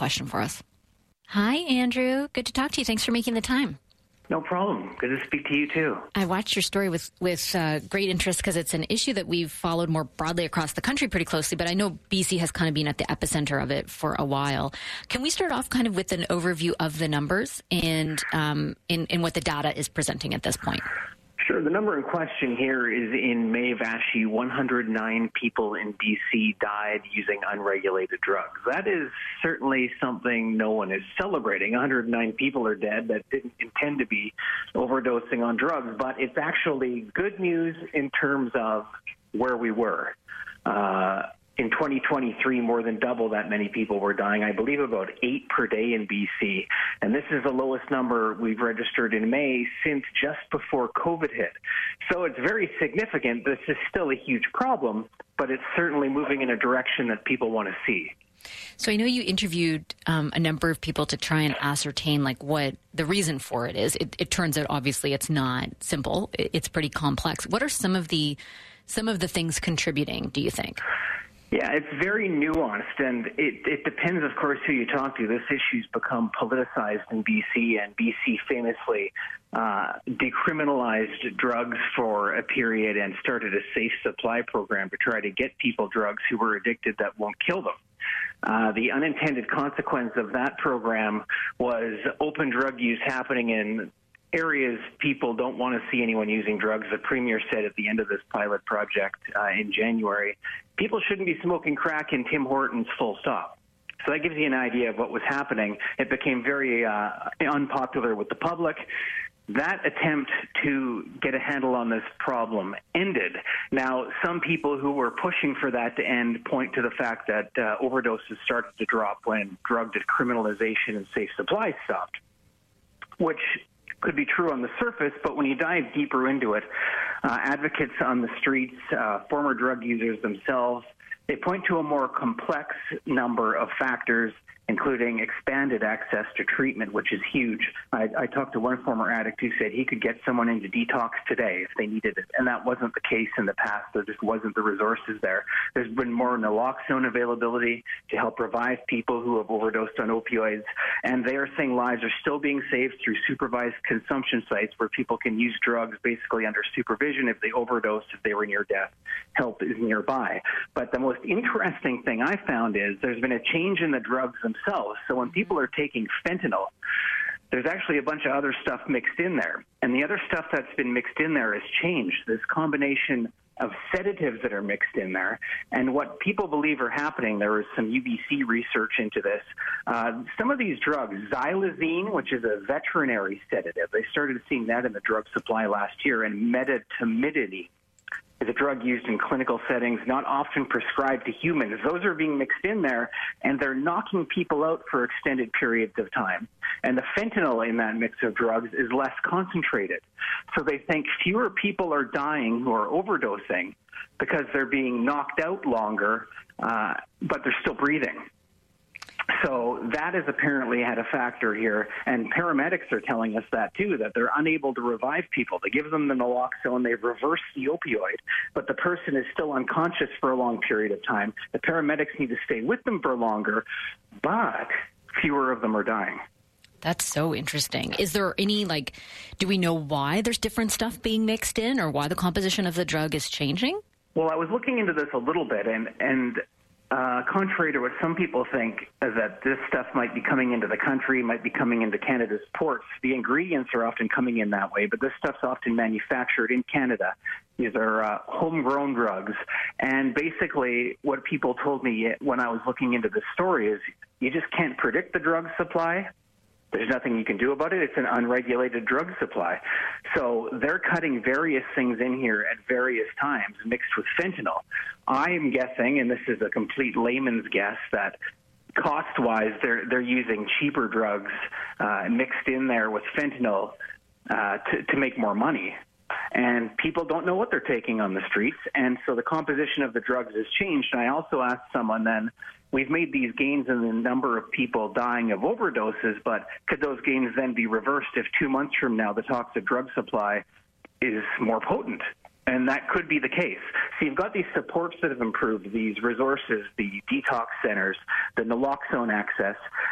question for us. Hi, Andrew. Good to talk to you. Thanks for making the time. No problem. Good to speak to you, too. I watched your story with great interest because it's an issue that we've followed more broadly across the country pretty closely, but I know BC has kind of been at the epicenter of it for a while. Can we start off kind of with an overview of the numbers and in what the data is presenting at this point? Sure. The number in question here is in May, Vashti, 109 people in BC died using unregulated drugs. That is certainly something no one is celebrating. 109 people are dead that didn't intend to be overdosing on drugs, but it's actually good news in terms of where we were. In 2023, more than double that many people were dying. I believe about 8 per day in BC. And this is the lowest number we've registered in May since just before COVID hit. So it's very significant. This is still a huge problem, but it's certainly moving in a direction that people want to see. So I know you interviewed a number of people to try and ascertain like what the reason for it is. It turns out, obviously, it's not simple. It's pretty complex. What are some of the things contributing, do you think? Yeah, it's very nuanced, and it depends, of course, who you talk to. This issue's become politicized in BC, and BC famously decriminalized drugs for a period and started a safe supply program to try to get people drugs who were addicted that won't kill them. The unintended consequence of that program was open drug use happening in areas people don't want to see anyone using drugs. The Premier said at the end of this pilot project in January, people shouldn't be smoking crack in Tim Hortons, full stop. So that gives you an idea of what was happening. It became very unpopular with the public. That attempt to get a handle on this problem ended. Now, some people who were pushing for that to end point to the fact that overdoses started to drop when drug decriminalization and safe supply stopped, which could be true on the surface, but when you dive deeper into it, advocates on the streets, former drug users themselves, they point to a more complex number of factors, including expanded access to treatment, which is huge. I talked to one former addict who said he could get someone into detox today if they needed it, and that wasn't the case in the past. There just wasn't the resources there. There's been more naloxone availability to help revive people who have overdosed on opioids, and they are saying lives are still being saved through supervised consumption sites where people can use drugs basically under supervision if they overdose, if they were near death. Help is nearby. But the most interesting thing I found is there's been a change in the drugs themselves. So when people are taking fentanyl, there's actually a bunch of other stuff mixed in there. And the other stuff that's been mixed in there has changed. This combination of sedatives that are mixed in there. And what people believe are happening, there was some UBC research into this. Some of these drugs, xylazine, which is a veterinary sedative, they started seeing that in the drug supply last year, and medetomidine is a drug used in clinical settings, not often prescribed to humans. Those are being mixed in there, and they're knocking people out for extended periods of time. And the fentanyl in that mix of drugs is less concentrated. So they think fewer people are dying who are overdosing because they're being knocked out longer, but they're still breathing. So that has apparently had a factor here, and paramedics are telling us that too, that they're unable to revive people. They give them the naloxone, they reverse the opioid, but the person is still unconscious for a long period of time. The paramedics need to stay with them for longer, but fewer of them are dying. That's so interesting. Is there any, do we know why there's different stuff being mixed in or why the composition of the drug is changing? Well, I was looking into this a little bit, and contrary to what some people think, that this stuff might be coming into the country, might be coming into Canada's ports, the ingredients are often coming in that way, but this stuff's often manufactured in Canada. These are homegrown drugs. And basically what people told me when I was looking into this story is you just can't predict the drug supply. There's nothing you can do about it. It's an unregulated drug supply. So they're cutting various things in here at various times mixed with fentanyl. I'm guessing, and this is a complete layman's guess, that cost-wise they're using cheaper drugs mixed in there with fentanyl to make more money. And people don't know what they're taking on the streets, and so the composition of the drugs has changed. And I also asked someone then, we've made these gains in the number of people dying of overdoses, but could those gains then be reversed if 2 months from now the toxic drug supply is more potent? And that could be the case. So you've got these supports that have improved, these resources, the detox centers, the naloxone access,